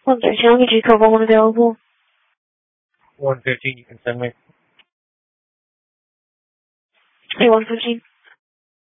113, I'll get you cover one available. 115, you can send me. Hey, 115.